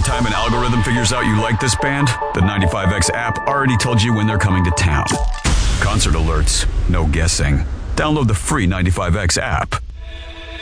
time an algorithm figures out you like this band, the 95X app already told you when they're coming to town. Concert alerts, no guessing. Download the free 95X app.